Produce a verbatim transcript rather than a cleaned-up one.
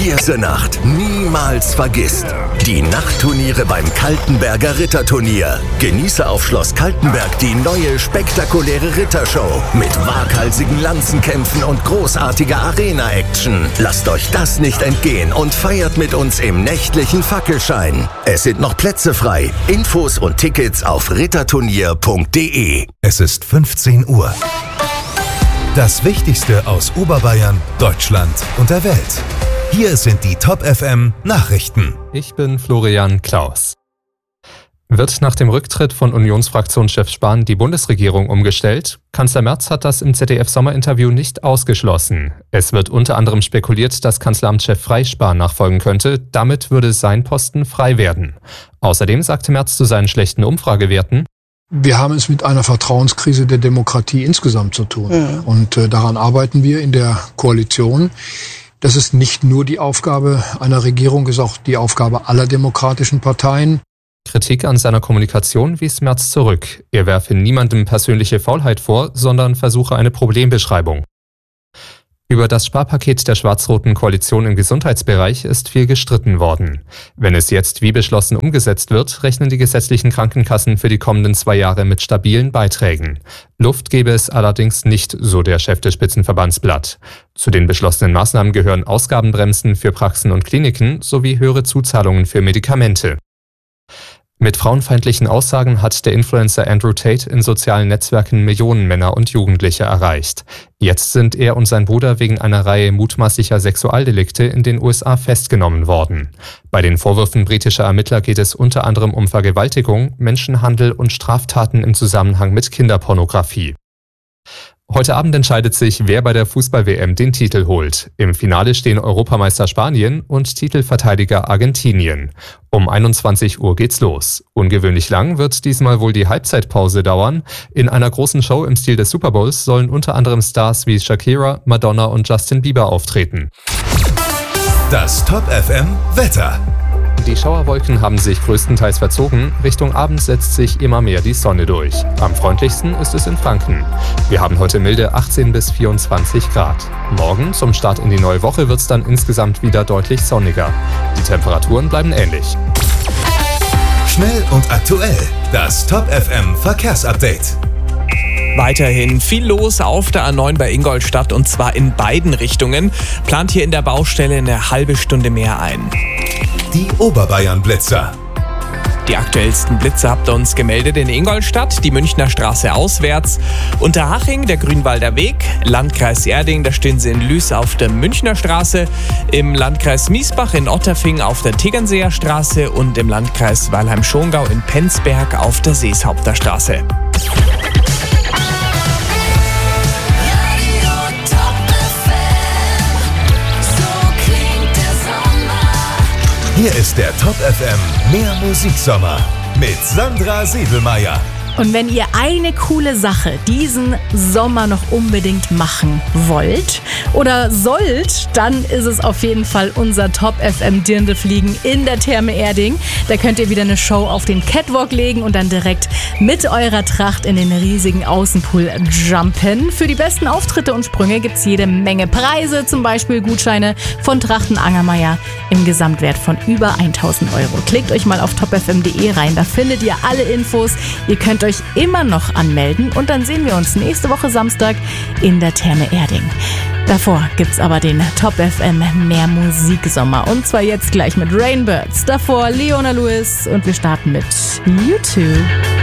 diese Nacht niemals vergisst. Die Nachtturniere beim Kaltenberger Ritterturnier. Genieße auf Schloss Kaltenberg die neue spektakuläre Rittershow mit waghalsigen Lanzenkämpfen und großartiger Arena-Action. Lasst euch das nicht entgehen und feiert mit uns im nächtlichen Fackelschein. Es sind noch Plätze frei. Infos und Tickets auf ritterturnier punkt de. Es ist fünfzehn Uhr. Das Wichtigste aus Oberbayern, Deutschland und der Welt. Hier sind die Top F M Nachrichten. Ich bin Florian Klaus. Wird nach dem Rücktritt von Unionsfraktionschef Spahn die Bundesregierung umgestellt? Kanzler Merz hat das im Z D F-Sommerinterview nicht ausgeschlossen. Es wird unter anderem spekuliert, dass Kanzleramtschef Frey Spahn nachfolgen könnte. Damit würde sein Posten frei werden. Außerdem sagte Merz zu seinen schlechten Umfragewerten: Wir haben es mit einer Vertrauenskrise der Demokratie insgesamt zu tun. Ja. Und äh, daran arbeiten wir in der Koalition. Das ist nicht nur die Aufgabe einer Regierung, ist auch die Aufgabe aller demokratischen Parteien. Kritik an seiner Kommunikation wies Merz zurück. Er werfe niemandem persönliche Faulheit vor, sondern versuche eine Problembeschreibung. Über das Sparpaket der schwarz-roten Koalition im Gesundheitsbereich ist viel gestritten worden. Wenn es jetzt wie beschlossen umgesetzt wird, rechnen die gesetzlichen Krankenkassen für die kommenden zwei Jahre mit stabilen Beiträgen. Luft gebe es allerdings nicht, so der Chef des Spitzenverbandsblatt. Zu den beschlossenen Maßnahmen gehören Ausgabenbremsen für Praxen und Kliniken sowie höhere Zuzahlungen für Medikamente. Mit frauenfeindlichen Aussagen hat der Influencer Andrew Tate in sozialen Netzwerken Millionen Männer und Jugendliche erreicht. Jetzt sind er und sein Bruder wegen einer Reihe mutmaßlicher Sexualdelikte in den U S A festgenommen worden. Bei den Vorwürfen britischer Ermittler geht es unter anderem um Vergewaltigung, Menschenhandel und Straftaten im Zusammenhang mit Kinderpornografie. Heute Abend entscheidet sich, wer bei der Fußball-W M den Titel holt. Im Finale stehen Europameister Spanien und Titelverteidiger Argentinien. Um einundzwanzig Uhr geht's los. Ungewöhnlich lang wird diesmal wohl die Halbzeitpause dauern. In einer großen Show im Stil des Super Bowls sollen unter anderem Stars wie Shakira, Madonna und Justin Bieber auftreten. Das Top F M Wetter. Die Schauerwolken haben sich größtenteils verzogen. Richtung Abend setzt sich immer mehr die Sonne durch. Am freundlichsten ist es in Franken. Wir haben heute milde achtzehn bis vierundzwanzig Grad. Morgen zum Start in die neue Woche wird es dann insgesamt wieder deutlich sonniger. Die Temperaturen bleiben ähnlich. Schnell und aktuell. Das Top F M Verkehrsupdate. Weiterhin viel los auf der A neun bei Ingolstadt und zwar in beiden Richtungen. Plant hier in der Baustelle eine halbe Stunde mehr ein. Die Oberbayern-Blitzer. Die aktuellsten Blitze habt ihr uns gemeldet in Ingolstadt, die Münchner Straße auswärts, Unterhaching, der Grünwalder Weg, Landkreis Erding, da stehen sie in Lüß auf der Münchner Straße, im Landkreis Miesbach in Otterfing auf der Tegernseer Straße und im Landkreis Weilheim-Schongau in Penzberg auf der Seeshaupter Straße. Hier ist der Top F M Mehr Musiksommer mit Sandra Siedelmeier. Und wenn ihr eine coole Sache diesen Sommer noch unbedingt machen wollt oder sollt, dann ist es auf jeden Fall unser Top F M Dirndlfliegen in der Therme Erding. Da könnt ihr wieder eine Show auf den Catwalk legen und dann direkt mit eurer Tracht in den riesigen Außenpool jumpen. Für die besten Auftritte und Sprünge gibt es jede Menge Preise, zum Beispiel Gutscheine von Trachten Angermeier im Gesamtwert von über tausend Euro. Klickt euch mal auf top f m punkt de rein, da findet ihr alle Infos. Ihr könnt euch immer noch anmelden und dann sehen wir uns nächste Woche Samstag in der Therme Erding. Davor gibt's aber den Top F M Mehr Musiksommer und zwar jetzt gleich mit Rainbirds. Davor Leona Lewis und wir starten mit U zwei.